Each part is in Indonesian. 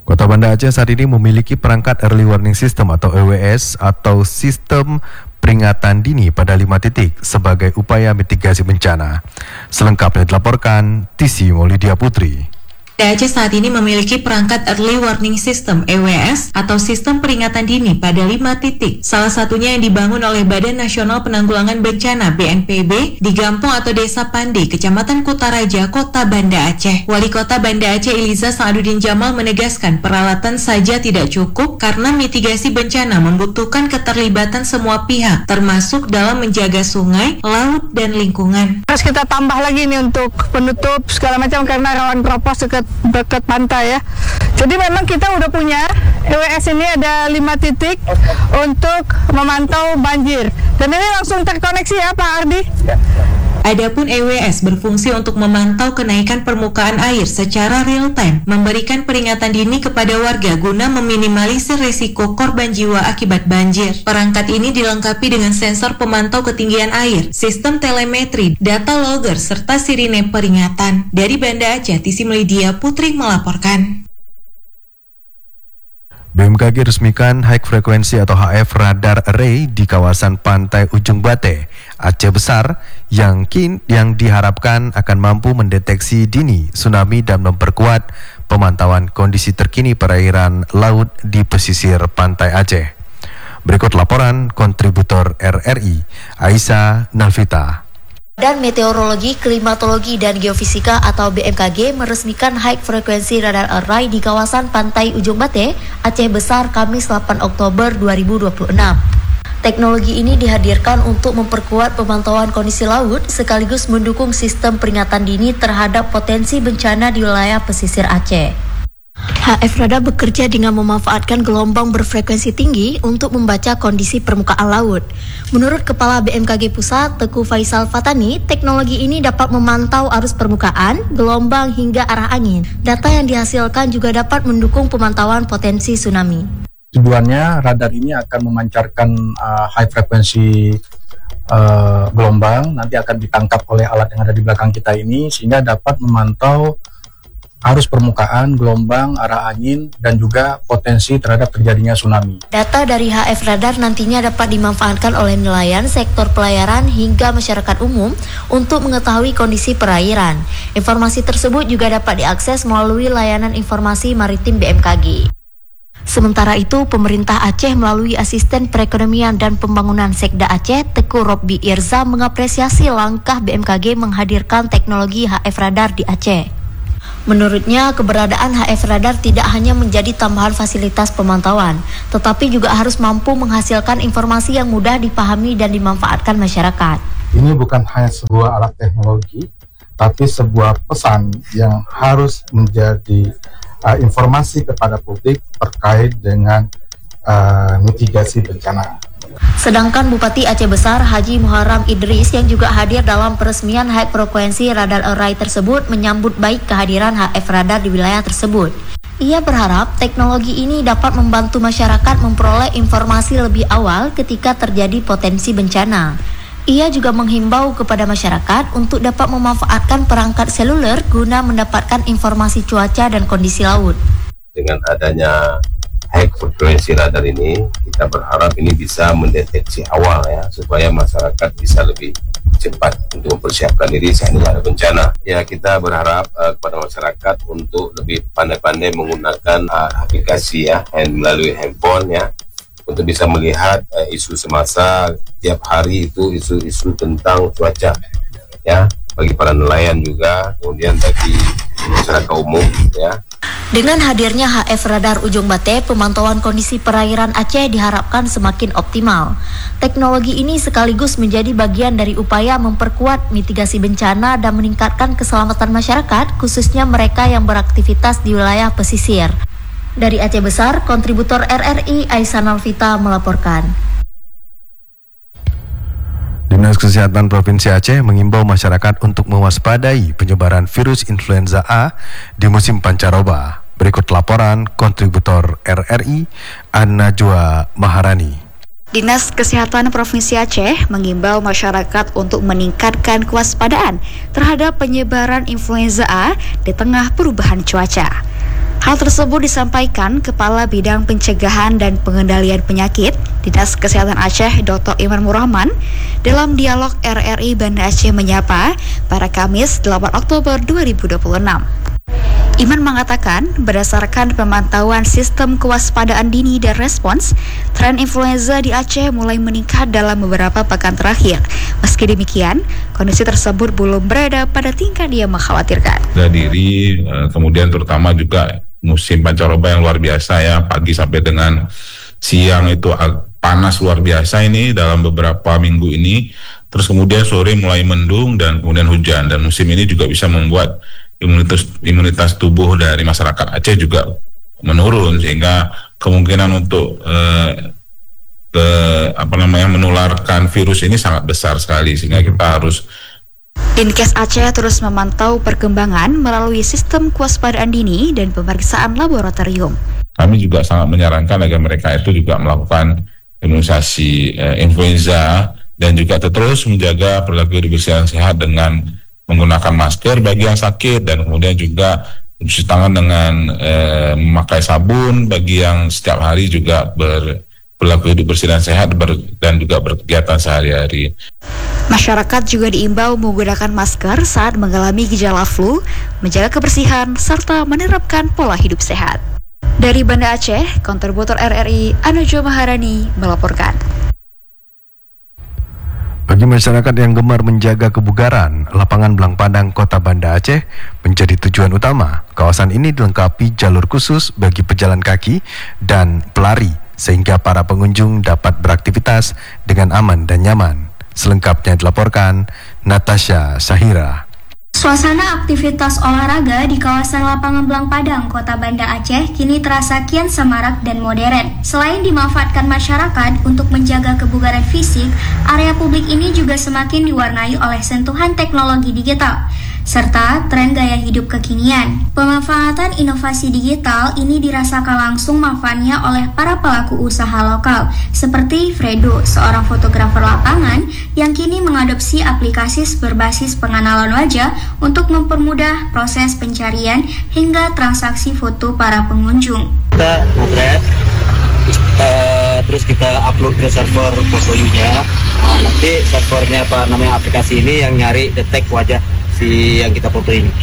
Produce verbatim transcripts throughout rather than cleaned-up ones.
Kota Banda Aceh saat ini memiliki perangkat Early Warning System atau E W S atau sistem peringatan dini pada lima titik sebagai upaya mitigasi bencana. Selengkapnya dilaporkan Tisi Maulidia Putri. Banda Aceh saat ini memiliki perangkat Early Warning System E W S atau sistem peringatan dini pada lima titik. Salah satunya yang dibangun oleh Badan Nasional Penanggulangan Bencana B N P B di Gampong atau Desa Pandi, Kecamatan Kutaraja, Kota Banda Aceh. Wali Kota Banda Aceh Iliza Sa'aduddin Jamal menegaskan peralatan saja tidak cukup karena mitigasi bencana membutuhkan keterlibatan semua pihak, termasuk dalam menjaga sungai, laut, dan lingkungan. Terus kita tambah lagi nih untuk penutup segala macam karena rawan keropos dekat dekat pantai ya. Jadi memang kita udah punya E W S ini ada lima titik untuk memantau banjir. Dan ini langsung terkoneksi ya Pak Ardi? Adapun E W S berfungsi untuk memantau kenaikan permukaan air secara real time, memberikan peringatan dini kepada warga guna meminimalisir risiko korban jiwa akibat banjir. Perangkat ini dilengkapi dengan sensor pemantau ketinggian air, sistem telemetri, data logger, serta sirine peringatan. Dari Banda Aceh, Tisi Maulidia Putri melaporkan. B M K G resmikan High Frequency atau H F Radar Array di kawasan pantai Ujung Bate, Aceh Besar, yang kin yang diharapkan akan mampu mendeteksi dini tsunami dan memperkuat pemantauan kondisi terkini perairan laut di pesisir pantai Aceh. Berikut laporan kontributor R R I, Aisyah Nalvita. Badan Meteorologi, Klimatologi, dan Geofisika atau B M K G meresmikan High Frequency Radar Array di kawasan pantai Ujung Bate, Aceh Besar, Kamis delapan Oktober dua ribu dua puluh enam. Teknologi ini dihadirkan untuk memperkuat pemantauan kondisi laut sekaligus mendukung sistem peringatan dini terhadap potensi bencana di wilayah pesisir Aceh. H F Radar bekerja dengan memanfaatkan gelombang berfrekuensi tinggi untuk membaca kondisi permukaan laut. Menurut Kepala B M K G Pusat, Teguh Faisal Fatani, teknologi ini dapat memantau arus permukaan, gelombang hingga arah angin. Data yang dihasilkan juga dapat mendukung pemantauan potensi tsunami. Tujuannya, radar ini akan memancarkan uh, high frequency uh, gelombang, nanti akan ditangkap oleh alat yang ada di belakang kita ini, sehingga dapat memantau arus permukaan, gelombang, arah angin, dan juga potensi terhadap terjadinya tsunami. Data dari H F Radar nantinya dapat dimanfaatkan oleh nelayan, sektor pelayaran, hingga masyarakat umum untuk mengetahui kondisi perairan. Informasi tersebut juga dapat diakses melalui layanan informasi maritim B M K G. Sementara itu, pemerintah Aceh melalui Asisten Perekonomian dan Pembangunan Sekda Aceh, Teguh Robbi Irza, mengapresiasi langkah B M K G menghadirkan teknologi H F Radar di Aceh. Menurutnya, keberadaan H F Radar tidak hanya menjadi tambahan fasilitas pemantauan, tetapi juga harus mampu menghasilkan informasi yang mudah dipahami dan dimanfaatkan masyarakat. Ini bukan hanya sebuah alat teknologi, tapi sebuah pesan yang harus menjadi uh, informasi kepada publik terkait dengan uh, mitigasi bencana. Sedangkan Bupati Aceh Besar Haji Muharram Idris yang juga hadir dalam peresmian High Frequency Radar Array tersebut menyambut baik kehadiran H F Radar di wilayah tersebut. Ia berharap teknologi ini dapat membantu masyarakat memperoleh informasi lebih awal ketika terjadi potensi bencana. Ia juga menghimbau kepada masyarakat untuk dapat memanfaatkan perangkat seluler guna mendapatkan informasi cuaca dan kondisi laut. Dengan adanya High Frequency Radar ini, kita berharap ini bisa mendeteksi awal ya, supaya masyarakat bisa lebih cepat untuk mempersiapkan diri saat ini ada bencana. Ya, kita berharap uh, kepada masyarakat untuk lebih pandai-pandai menggunakan uh, aplikasi ya, hand, melalui handphone ya, untuk bisa melihat uh, isu semasa tiap hari itu, isu-isu tentang cuaca ya, bagi para nelayan juga, kemudian bagi masyarakat umum ya. Dengan hadirnya H F Radar Ujung Bate, pemantauan kondisi perairan Aceh diharapkan semakin optimal. Teknologi ini sekaligus menjadi bagian dari upaya memperkuat mitigasi bencana dan meningkatkan keselamatan masyarakat, khususnya mereka yang beraktivitas di wilayah pesisir. Dari Aceh Besar, kontributor R R I Aisyah Nalvita melaporkan. Dinas Kesehatan Provinsi Aceh mengimbau masyarakat untuk mewaspadai penyebaran virus influenza A di musim pancaroba. Berikut laporan kontributor R R I, An-Najwa Maharani. Dinas Kesehatan Provinsi Aceh mengimbau masyarakat untuk meningkatkan kewaspadaan terhadap penyebaran influenza A di tengah perubahan cuaca. Hal tersebut disampaikan Kepala Bidang Pencegahan dan Pengendalian Penyakit Dinas Kesehatan Aceh Doktor Iman Murrahman dalam dialog R R I Banda Aceh Menyapa pada Kamis delapan Oktober dua ribu dua puluh enam. Iman mengatakan, berdasarkan pemantauan sistem kewaspadaan dini dan respons, tren influenza di Aceh mulai meningkat dalam beberapa pekan terakhir. Meski demikian, kondisi tersebut belum berada pada tingkat yang mengkhawatirkan. Diri, kemudian terutama juga musim pancaroba yang luar biasa ya, pagi sampai dengan siang itu panas luar biasa ini dalam beberapa minggu ini. Terus kemudian sore mulai mendung dan kemudian hujan, dan musim ini juga bisa membuat imunitas imunitas tubuh dari masyarakat Aceh juga menurun, sehingga kemungkinan untuk eh, ke, apa namanya menularkan virus ini sangat besar sekali, sehingga kita harus. Dinkes Aceh terus memantau perkembangan melalui sistem kewaspadaan dini dan pemeriksaan laboratorium. Kami juga sangat menyarankan agar mereka itu juga melakukan imunisasi eh, influenza dan juga terus menjaga perilaku hidup bersih dan sehat dengan menggunakan masker bagi yang sakit, dan kemudian juga mencuci tangan dengan eh, memakai sabun bagi yang setiap hari juga berperilaku hidup bersih dan sehat ber, dan juga berkegiatan sehari-hari. Masyarakat juga diimbau menggunakan masker saat mengalami gejala flu, menjaga kebersihan, serta menerapkan pola hidup sehat. Dari Banda Aceh, kontributor R R I Anojo Maharani melaporkan. Bagi masyarakat yang gemar menjaga kebugaran, lapangan Belang Padang Kota Banda Aceh menjadi tujuan utama. Kawasan ini dilengkapi jalur khusus bagi pejalan kaki dan pelari, sehingga para pengunjung dapat beraktivitas dengan aman dan nyaman. Selengkapnya dilaporkan Natasha Syahira. Suasana aktivitas olahraga di kawasan lapangan Belang Padang, Kota Banda Aceh kini terasa kian semarak dan modern. Selain dimanfaatkan masyarakat untuk menjaga kebugaran fisik, area publik ini juga semakin diwarnai oleh sentuhan teknologi digital, serta tren gaya hidup kekinian. Pemanfaatan inovasi digital ini dirasakan langsung manfaatnya oleh para pelaku usaha lokal, seperti Fredo, seorang fotografer lapangan yang kini mengadopsi aplikasi berbasis pengenalan wajah untuk mempermudah proses pencarian hingga transaksi foto para pengunjung. Kita ngedrive, uh, terus kita upload ke server Fotoyu-nya. Nah, nanti servernya apa namanya aplikasi ini yang nyari detek wajah si yang kita foto ini.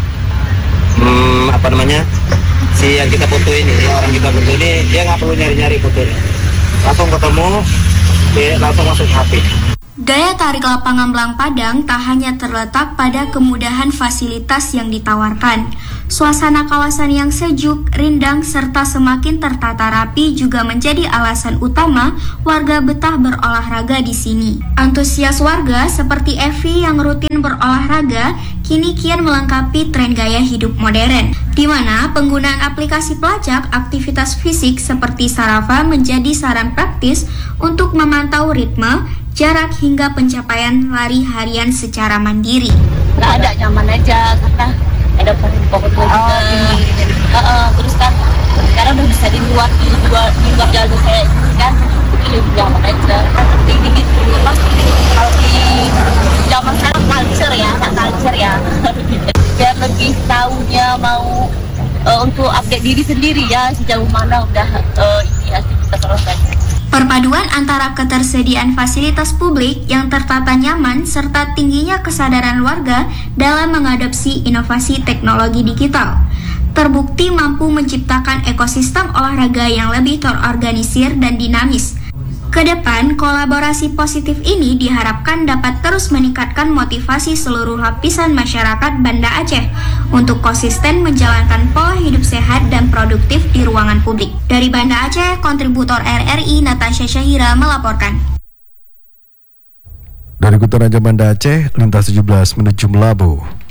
Hmm, apa namanya? Si yang kita foto ini, orang kita foto ini, dia nggak perlu nyari-nyari fotonya. Langsung ketemu, dia langsung masuk H P. Daya tarik lapangan Belang Padang tak hanya terletak pada kemudahan fasilitas yang ditawarkan. Suasana kawasan yang sejuk, rindang, serta semakin tertata rapi juga menjadi alasan utama warga betah berolahraga di sini. Antusias warga seperti Evi yang rutin berolahraga kini kian melengkapi tren gaya hidup modern, di mana penggunaan aplikasi pelacak aktivitas fisik seperti Strava menjadi saran praktis untuk memantau ritme, jarak hingga pencapaian lari harian secara mandiri. Nggak ada, nyaman aja karena ada pohon-pohon juga. Oh, uh, uh, terus kan sekarang udah bisa di luar di luar di luar jalur kayak gini kan, lebih nyaman aja. Tinggi gitu, pasti kalau di zaman sekarang culture ya, tak culture ya. Biar lebih tahunya mau uh, untuk update diri sendiri ya, sejauh mana udah uh, ini aktivitas olahraga. Perpaduan antara ketersediaan fasilitas publik yang tertata nyaman serta tingginya kesadaran warga dalam mengadopsi inovasi teknologi digital terbukti mampu menciptakan ekosistem olahraga yang lebih terorganisir dan dinamis. Kedepan, kolaborasi positif ini diharapkan dapat terus meningkatkan motivasi seluruh lapisan masyarakat Banda Aceh untuk konsisten menjalankan pola hidup sehat dan produktif di ruangan publik. Dari Banda Aceh, kontributor R R I Natasha Syahira melaporkan. Dari Kota Raja Banda Aceh, lintas tujuh belas menuju Melabu.